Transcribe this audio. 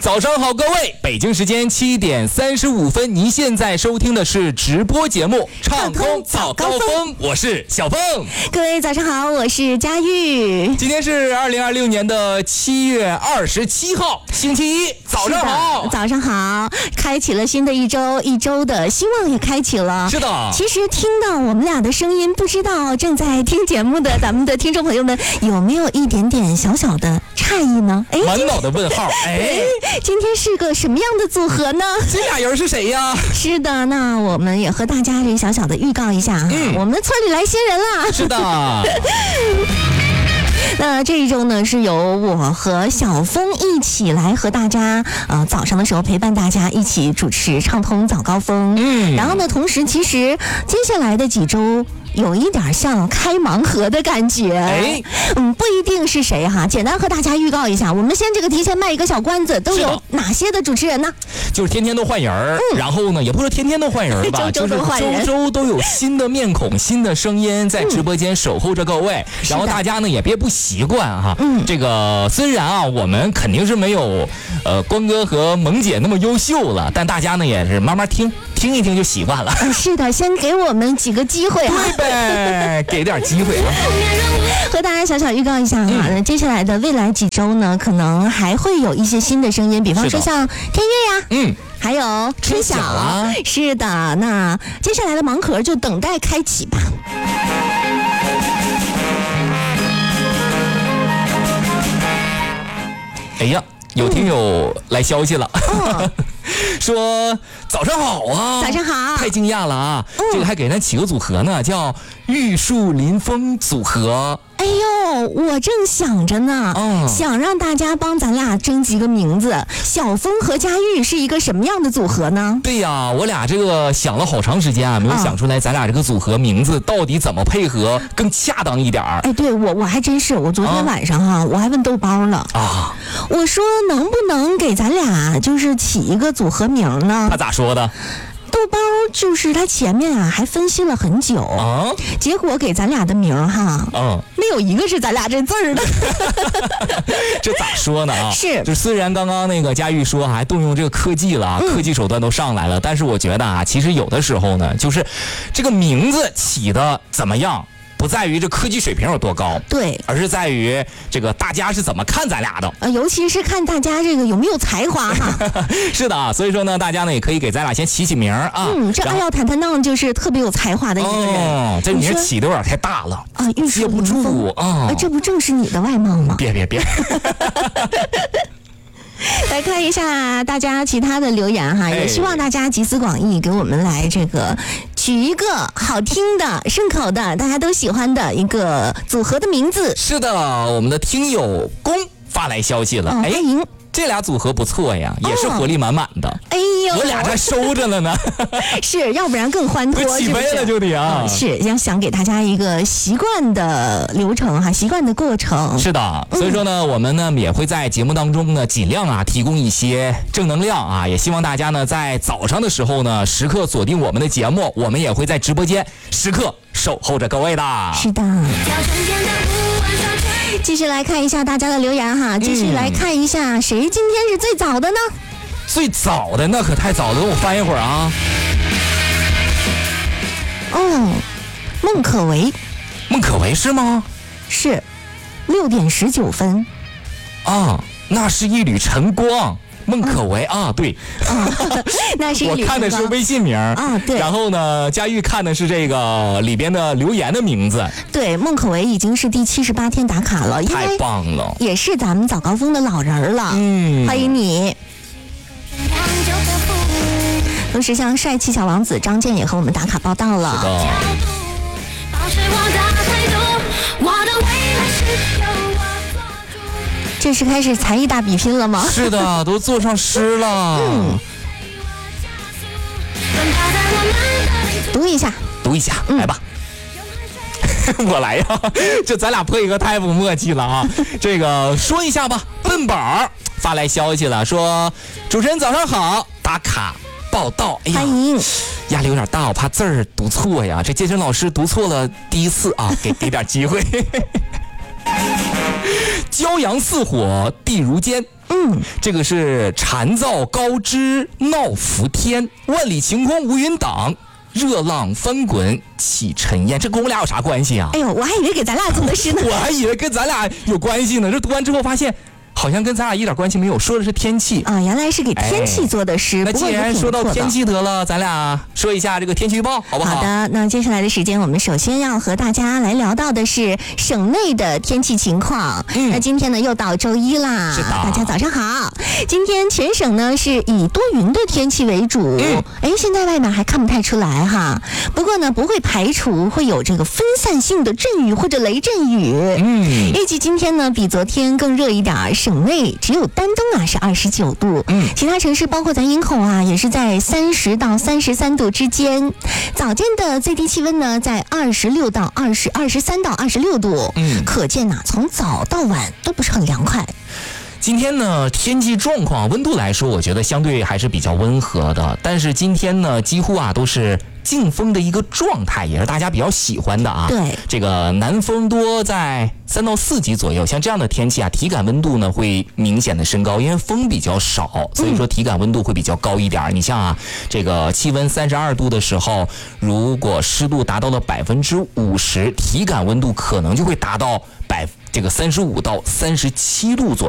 早上好，各位！北京时间7点35分，您现在收听的是直播节目《畅通早高峰》，我是小凤。 各位早上好，我是佳玉。 今天是2026年的7月27号，星期一，早上好。 早上好，开启了新的一周，一周的希望也开启了。 是的。 其实听到我们俩的声音，不知道正在听节目的咱们的听众朋友们有没有一点点小小的诧异呢？ 满脑的问号。 今天是个什么样的组合呢？ 这俩人是谁呀？ 是的，那我们也和大家这小小的预告一下哈，我们村里来新人了。 是的。 那这一周呢，是由我和小峰一起来和大家早上的时候陪伴大家一起主持畅通早高峰。然后呢，同时其实接下来的几周有一点像开盲盒的感觉。不一定是谁哈，简单和大家预告一下，我们先这个提前卖一个小关子，都有哪些的主持人呢？ 就是天天都换人，然后呢，也不是天天都换人吧， 周周都换人， 就是周周都有新的面孔、新的声音在直播间守候着各位。然后大家呢也别不习惯哈。这个虽然啊，我们肯定是没有关哥和萌姐那么优秀了，但大家呢也是慢慢听一听就习惯了。 是的，先给我们几个机会啊。 对呗，给点机会啊。 和大家小小预告一下啊，接下来的未来几周呢，可能还会有一些新的声音，比方说像天月呀，还有春晓啊。是的，那接下来的盲盒就等待开启吧。 哎呀，有听友来消息了。说早上好啊！ 早上好！ 太惊讶了啊！这个还给咱起个组合呢，叫玉树临风组合。 哎呦，我正想着呢，想让大家帮咱俩征集个名字，小峰和佳玉是一个什么样的组合呢？ 对呀，我俩这个想了好长时间啊，没有想出来咱俩这个组合名字到底怎么配合更恰当一点。 对，我还真是，我昨天晚上我还问豆包了啊，我说能不能给咱俩就是起一个组合名呢？ 他咋说的？ 豆包就是他前面还分析了很久结果给咱俩的名没有一个是咱俩这字儿的。 这咋说呢啊？ 是， 就虽然刚刚那个佳玉说还动用这个科技了，科技手段都上来了，但是我觉得啊，其实有的时候呢，就是这个名字起的怎么样，不在于这科技水平有多高， 对， 而是在于这个大家是怎么看咱俩的， 尤其是看大家这个有没有才华哈。 是的啊，所以说呢，大家呢也可以给咱俩先起名啊。 这阿耀坦坦荡就是特别有才华的一个人。 这名起的有点太大了啊，接不住啊。 这不正是你的外貌吗？ 别。 来看一下大家其他的留言哈，也希望大家集思广益，给我们来这个取一个好听的、顺口的、大家都喜欢的一个组合的名字。 是的，我们的听友公发来消息了，欢迎。这俩组合不错呀，也是活力满满的。 哎呦， 我俩这收着了呢。 是，要不然更欢脱。 起飞了就得啊。 是，想给大家一个习惯的流程哈，习惯的过程。 是的，所以说呢，我们呢也会在节目当中呢尽量提供一些正能量啊，也希望大家呢在早上的时候呢时刻锁定我们的节目，我们也会在直播间时刻守候着各位的。 是的。继续来看一下大家的留言哈，继续来看一下谁今天是最早的呢？ 最早的那可太早了，我翻一会儿啊。 孟可为。 孟可为是吗？ 是，6点19分。 那是一缕晨光。孟可为对， 那是我看的是微信名对。 然后呢，佳玉看的是这个里边的留言的名字。 对，孟可为已经是第78天打卡了， 太棒了， 也是咱们早高峰的老人了。欢迎你。同时，像帅气小王子张健也和我们打卡报道了。 是的。 这是开始才艺大比拼了吗？ 是的，都做上诗了。 读一下， 来吧。我来呀，这咱俩配合太不默契了啊！这个说一下吧，笨宝发来消息了，说主持人早上好，打卡报道。 欢迎。 压力有点大，我怕字儿读错呀。这健身老师读错了第一次啊，给点机会。骄阳似火，地如坚， 这个是蝉噪高枝闹伏天，万里晴空无云挡，热浪翻滚起尘烟。这跟我俩有啥关系啊？ 哎呦，我还以为给咱俩做的诗呢。 我还以为跟咱俩有关系呢。这读完之后发现好像跟咱俩一点关系没有，说的是天气啊，原来是给天气做的诗。 那既然说到天气得了，咱俩说一下这个天气预报好不好？ 好的，那接下来的时间我们首先要和大家来聊到的是省内的天气情况。那今天呢又到周一啦， 是的， 大家早上好。今天全省呢是以多云的天气为主，现在外面还看不太出来哈，不过呢不会排除会有这个分散性的阵雨或者雷阵雨。预计今天呢比昨天更热一点，省内只有丹东啊是29度，其他城市包括咱营口啊也是在30到33度之间。早间的最低气温呢在23到26度，可见呢从早到晚都不是很凉快。 今天呢，天气状况温度来说，我觉得相对还是比较温和的。但是今天呢，几乎啊都是劲风的一个状态，也是大家比较喜欢的啊。 对， 这个南风多在3到4级左右，像这样的天气啊，体感温度呢会明显的升高，因为风比较少，所以说体感温度会比较高一点。你像啊，这个气温32度的时候，如果湿度达到了50%，体感温度可能就会达到35到37度左右。